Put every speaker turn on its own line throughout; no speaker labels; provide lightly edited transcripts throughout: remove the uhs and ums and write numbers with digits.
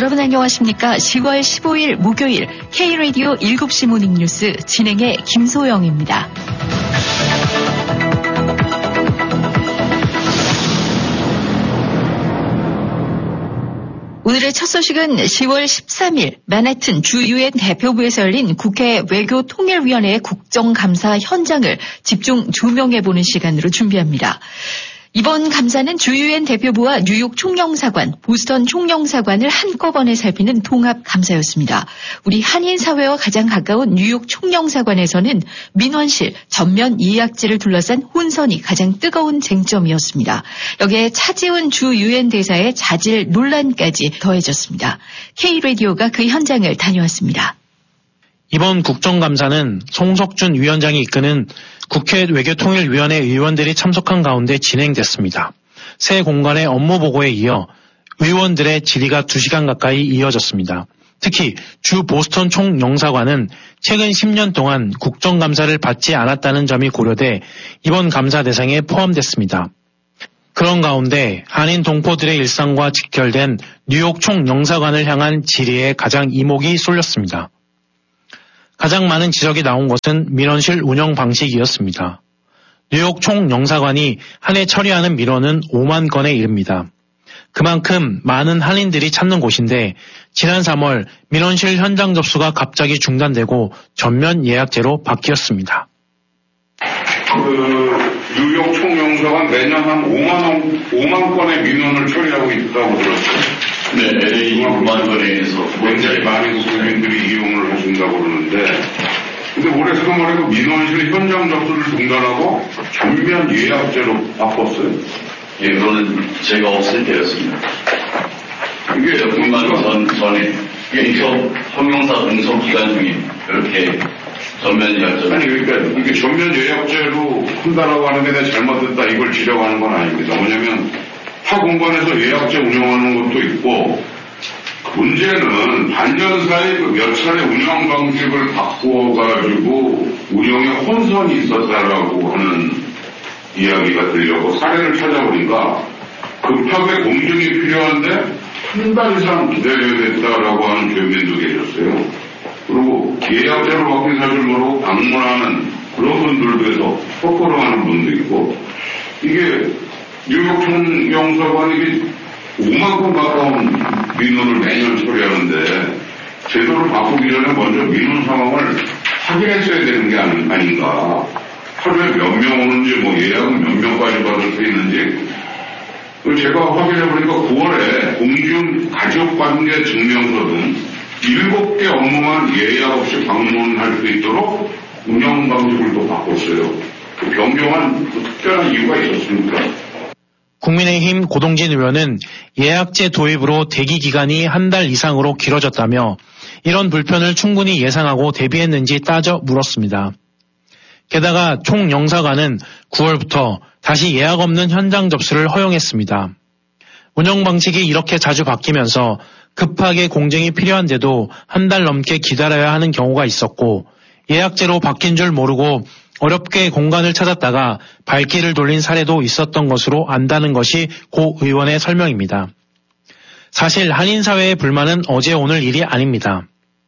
여러분 안녕하십니까? 10월 15일 목요일 K-라디오 7시 모닝뉴스 진행의 김소영입니다. 오늘의 첫 소식은 10월 13일 맨해튼 주 유엔 대표부에서 열린 국회 외교통일위원회의 국정감사 현장을 집중 조명해보는 시간으로 준비합니다. 이번 감사는 주 유엔 대표부와 뉴욕 총영사관, 보스턴 총영사관을 한꺼번에 살피는 통합 감사였습니다. 우리 한인 사회와 가장 가까운 뉴욕 총영사관에서는 민원실, 전면 예약제를 둘러싼 혼선이 가장 뜨거운 쟁점이었습니다. 여기에 차지훈 주 유엔 대사의 자질 논란까지 더해졌습니다. K-라디오가 그 현장을 다녀왔습니다.
이번 국정감사는 송석준 위원장이 이끄는 국회 외교통일위원회 의원들이 참석한 가운데 진행됐습니다. 새 공간의 업무 보고에 이어 의원들의 질의가 2시간 가까이 이어졌습니다. 특히 주 보스턴 총영사관은 최근 10년 동안 국정감사를 받지 않았다는 점이 고려돼 이번 감사 대상에 포함됐습니다. 그런 가운데 한인 동포들의 일상과 직결된 뉴욕 총영사관을 향한 질의에 가장 이목이 쏠렸습니다. 가장 많은 지적이 나온 것은 민원실 운영 방식이었습니다. 뉴욕 총영사관이 한 해 처리하는 민원은 5만 건에 이릅니다. 그만큼 많은 한인들이 찾는 곳인데 지난 3월 민원실 현장 접수가 갑자기 중단되고 전면 예약제로 바뀌었습니다.
뉴욕 총영사관 매년 한 5만 건의 민원을 처리하고 있다고 들었어요.
네, LA 5만 건에서
굉장히 많은 국민들이 이용을 하신다고 그러는데, 근데 올해 3월에 그 민원실 현장 접수를 중단하고 전면 예약제로 바꿨어요.
예, 그거는 제가 없을 때였습니다. 이게 몇분만 전에 이게 총영사 공석 기간 중에 이렇게 전면 예약제.
아니 그러니까 이게 전면 예약제로 한다라고 하는데 내가 잘못했다 이걸 지적하는 건 아닙니다. 뭐냐면 타 공간에서 예약제 운영하는 것도 있고, 문제는 반년 사이 몇 차례 운영 방식을 바꾸어가지고 운영에 혼선이 있었다라고 하는 이야기가 들려고 사례를 찾아보니까 급하게 공증이 필요한데 한 달 이상 기다려야겠다라고 하는 교민도 계셨어요. 그리고 예약제로 바뀐 사실 모르고 방문하는 그런 분들도 해서 헛걸어하는 분도 있고, 이게 뉴욕 총영사관이 5만 건 가까운 민원을 매년 처리하는데 제도를 바꾸기 전에 먼저 민원 상황을 확인했어야 되는 게 아닌가. 하루에 몇 명 오는지 예약은 몇 명까지 받을 수 있는지. 제가 확인해보니까 9월에 공중 가족관계 증명서 등 7개 업무만 예약 없이 방문할 수 있도록 운영 방식을 또 바꿨어요. 변경한 특별한 이유가 있었습니까?
국민의힘 고동진 의원은 예약제 도입으로 대기 기간이 한 달 이상으로 길어졌다며 이런 불편을 충분히 예상하고 대비했는지 따져 물었습니다. 게다가 총영사관은 9월부터 다시 예약 없는 현장 접수를 허용했습니다. 운영 방식이 이렇게 자주 바뀌면서 급하게 공증이 필요한데도 한 달 넘게 기다려야 하는 경우가 있었고, 예약제로 바뀐 줄 모르고 어렵게 공간을 찾았다가 발길을 돌린 사례도 있었던 것으로 안다는 것이 고 의원의 설명입니다. 사실 한인사회의 불만은 어제 오늘 일이 아닙니다.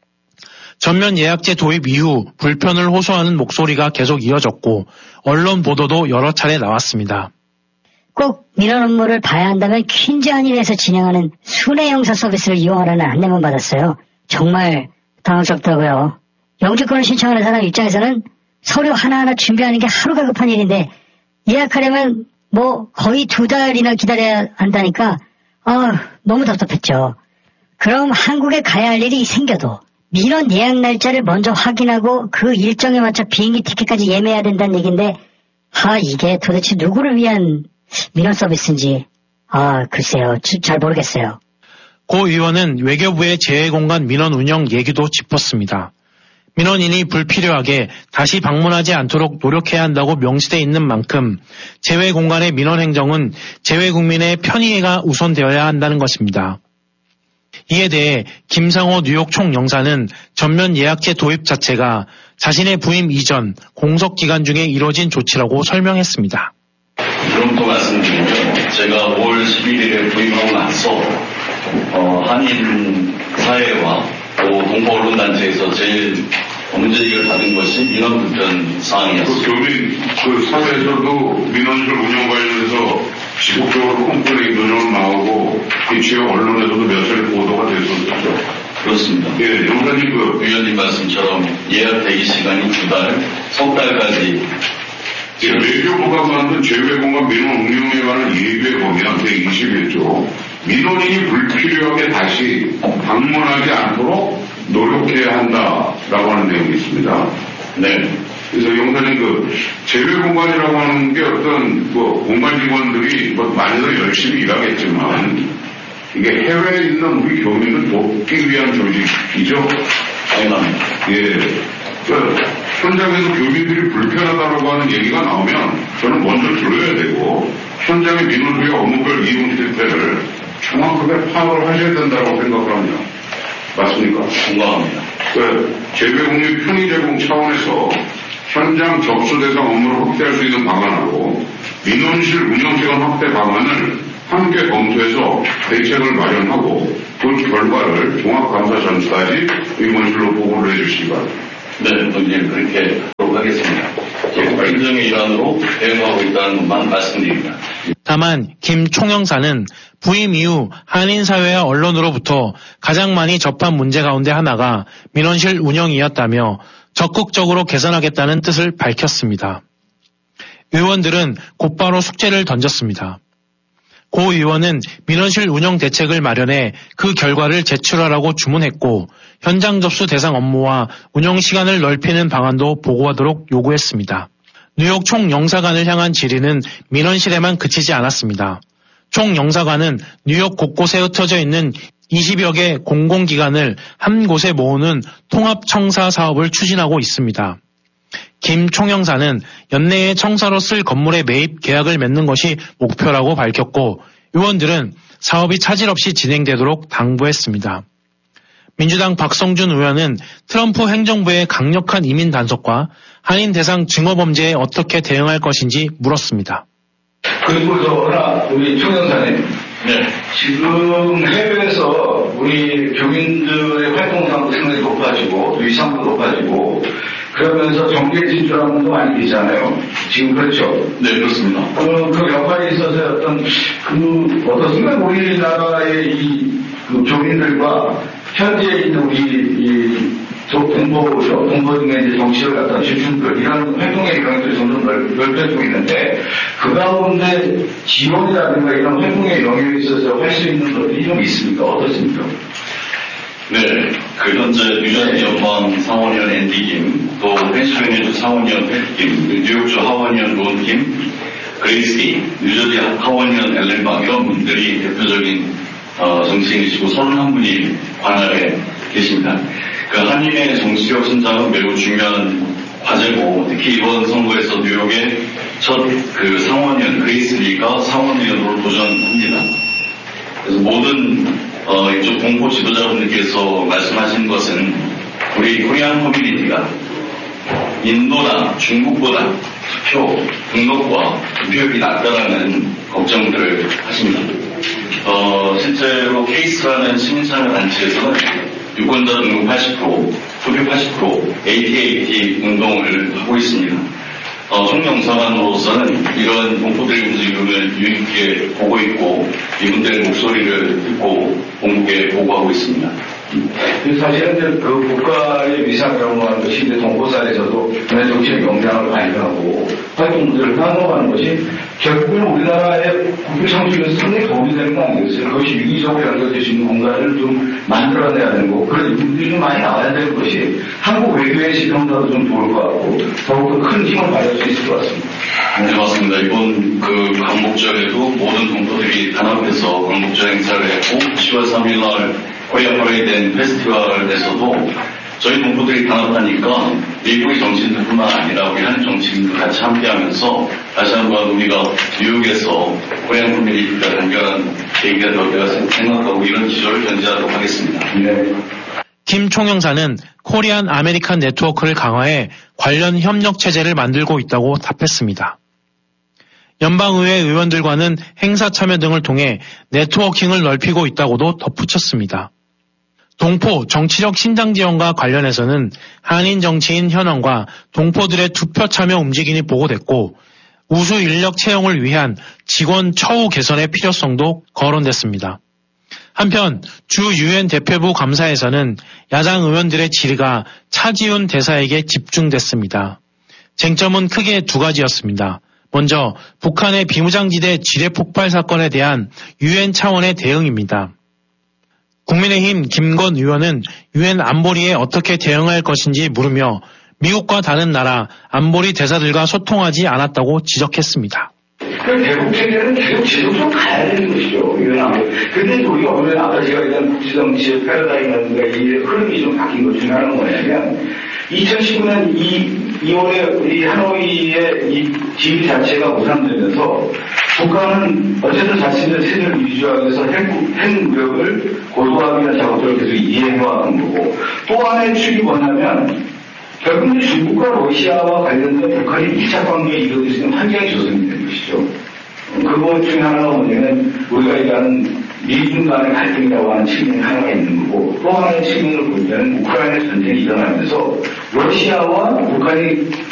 전면 예약제 도입 이후 불편을 호소하는 목소리가 계속 이어졌고 언론 보도도 여러 차례 나왔습니다.
꼭 민원 업무를 봐야 한다면 퀸즈 한인에서 진행하는 순회 영사 서비스를 이용하라는 안내만 받았어요. 정말 당황스럽더라고요. 영주권을 신청하는 사람 입장에서는 서류 하나하나 준비하는 게 하루가 급한 일인데 예약하려면 거의 2달이나 기다려야 한다니까 너무 답답했죠. 그럼 한국에 가야 할 일이 생겨도 민원 예약 날짜를 먼저 확인하고 그 일정에 맞춰 비행기 티켓까지 예매해야 된다는 얘기인데 이게 도대체 누구를 위한 민원 서비스인지 글쎄요. 잘 모르겠어요.
고 의원은 외교부의 재외공간 민원 운영 얘기도 짚었습니다. 민원인이 불필요하게 다시 방문하지 않도록 노력해야 한다고 명시되어 있는 만큼 재외공간의 민원 행정은 재외국민의 편의가 우선되어야 한다는 것입니다. 이에 대해 김상호 뉴욕 총영사는 전면 예약제 도입 자체가 자신의 부임 이전 공석 기간 중에 이뤄진 조치라고 설명했습니다.
지금부터 말씀드리면 제가 5월 11일에 부임하고 나서 한인 사회와 또 동포 언론단체에서 제일 문제제기를 받은 것이 민원 불편 사항이었습니다.
교민 사회에서도 민원실 운영 관련해서 지속적으로 컴플레인도 좀 나오고 지역 언론에서도 몇 차례 보도가 됐었죠.
그렇습니다.
예, 영사님
위원님 말씀처럼 예약 대기 시간이 2달, 석 달까지.
외교부가 만든 재외공간 민원 운영에 관한 예비에 보면 제21조 민원인이 불필요하게 다시 방문하지 않도록 노력해야 한다라고 하는 내용이 있습니다.
네.
그래서 영사님 재외공간이라고 하는 게 어떤 공간 직원들이 많이들 열심히 일하겠지만 이게 해외에 있는 우리 교민을 돕기 위한 조직이죠.
당연합니다.
예. 현장에서 교민들이 불편하다고 하는 얘기가 나오면 저는 먼저 들어야 되고 현장의 민원수의 업무별 이용 실태를 정확하게 파악을 하셔야 된다고 생각합니다. 맞습니까?
공감합니다.
재배공립 편의 제공 차원에서 현장 접수 대상 업무를 확대할 수 있는 방안하고 민원실 운영시간 확대 방안을 함께 검토해서 대책을 마련하고 그 결과를 종합감사 전까지 의원실로 보고를 해주시기 바랍니다.
네, 의원님 그렇게 하도록 하겠습니다. 행정의 일환으로 대응하고 있다는 것만 말씀드립니다.
다만 김 총영사는 부임 이후 한인사회와 언론으로부터 가장 많이 접한 문제 가운데 하나가 민원실 운영이었다며 적극적으로 개선하겠다는 뜻을 밝혔습니다. 의원들은 곧바로 숙제를 던졌습니다. 고 의원은 민원실 운영 대책을 마련해 그 결과를 제출하라고 주문했고 현장 접수 대상 업무와 운영 시간을 넓히는 방안도 보고하도록 요구했습니다. 뉴욕 총영사관을 향한 질의는 민원실에만 그치지 않았습니다. 총영사관은 뉴욕 곳곳에 흩어져 있는 20여 개 공공기관을 한 곳에 모으는 통합청사 사업을 추진하고 있습니다. 김 총영사는 연내에 청사로 쓸 건물의 매입 계약을 맺는 것이 목표라고 밝혔고 의원들은 사업이 차질 없이 진행되도록 당부했습니다. 민주당 박성준 의원은 트럼프 행정부의 강력한 이민 단속과 한인 대상 증오범죄에 어떻게 대응할 것인지 물었습니다.
그리고 우리 총영사님,
네.
지금 해외에서 우리 교민들의 활동량도 상당히 높아지고 위상도 높아지고 그러면서 정계 진출하는 분도 많이 계시잖아요. 지금 그렇죠?
네, 그렇습니다.
그 역할에 있어서 어떻습니까? 우리나라의 교민들과 현재 있는 우리 동포 중에 이제 정치를 갖다 주춘들 이런 활동의 영역들이 점점 넓혀지고 있는데 그 가운데 지원이라든가 이런 활동의 영역에 있어서 할 수 있는 것들이 좀 있습니까? 어떻습니까?
네, 현재 뉴저지 연방 상원의원 앤디 김, 또 펜실베니아주 상원의원 패트 김, 뉴욕주 하원의원 론 김, 그레이스 기, 뉴저지 하원의원 엘렌 박 이런 분들이 대표적인 정치인이시고 31분이 관할에 계십니다. 그 한인의 정치력 신장은 매우 중요한 과제고 특히 이번 선거에서 뉴욕의 첫 상원의원 그레이스 리가 상원의원으로 도전합니다. 그래서 모든 이쪽 동포 지도자분들께서 말씀하신 것은 우리 코리안 커뮤니티가 인도나 중국보다 투표 등록과 투표율이 낮다라는 걱정들을 하십니다. 실제로 케이스라는 시민참여단체에서는 유권자 등록 80%, 투표 80%, AT 운동을 하고 있습니다. 총영사관으로서는 이런 동포들의 움직임을 유익하게 보고 있고 이분들의 목소리를 듣고 본국에 보고하고 있습니다.
사실은 그 국가의 위상이라고 하는 것이 이제 동포사회에서도 그런 정치적 역량을 발휘하고 활동들을 나눠가는 것이 결국은 우리나라의 국교 창출에서 상당히 도움이 되는 거 아니겠어요? 그것이 유기적으로 연결될 수 있는 공간을 좀 만들어내야 되는 거, 그런 인물들이 좀 많이 나와야 되는 것이 한국 외교의 시평도 좀 좋을 것 같고 더욱더 큰 힘을 발휘할 수 있을 것 같습니다.
네, 맞습니다. 이번 광복절에도 모든 동포들이 단합해서 광복절 행사를 했고 10월 3일 날 코리아 퍼레이드 페스티벌에서도 저희 동포들이 단합하니까 미국의 정치인들뿐만 아니라 우리 한인 정치인들 같이 함께하면서 다시 한번 우리가 뉴욕에서 코리안 커뮤니티가 단결한 계기가 될 때가 생각하고 이런 기조를 견지하도록 하겠습니다.
네.
김 총영사는 코리안 아메리칸 네트워크를 강화해 관련 협력 체제를 만들고 있다고 답했습니다. 연방의회 의원들과는 행사 참여 등을 통해 네트워킹을 넓히고 있다고도 덧붙였습니다. 동포 정치적 신장 지원과 관련해서는 한인 정치인 현황과 동포들의 투표 참여 움직임이 보고됐고 우수 인력 채용을 위한 직원 처우 개선의 필요성도 거론됐습니다. 한편 주 유엔 대표부 감사에서는 야당 의원들의 질의가 차지훈 대사에게 집중됐습니다. 쟁점은 크게 두 가지였습니다. 먼저 북한의 비무장지대 지뢰 폭발 사건에 대한 유엔 차원의 대응입니다. 국민의힘 김건 의원은 유엔 안보리에 어떻게 대응할 것인지 물으며 미국과 다른 나라 안보리 대사들과 소통하지 않았다고 지적했습니다.
대북 체계는 계속 지속적으로 가야 되는 것이죠. 유엔 안보리. 근데 우리가 오늘 아까 제가 얘기한 국제정치의 패러다임과 이 흐름이 좀 바뀐 것 중에 하나는 뭐냐면 2019년 2월에 이 하노이의 이 지휘 자체가 무산되면서 북한은 어쨌든 자신의 세력을 유지하기 위해서 핵 무력을 고도화하는 작업들을 계속 이행해왔던 거고 또 하나의 축이 뭐냐면 결국은 중국과 러시아와 관련된 북한의 2차 관계에 이루어질 수 있는 환경이 조성이 된 것이죠. 그것 중에 하나가 뭐냐면 우리가 얘기하는 미중 간의 갈등이라고 하는 측면이 하나가 있는 거고 또 하나의 측면을 볼 때는 우크라이나 전쟁이 일어나면서 러시아와 북한이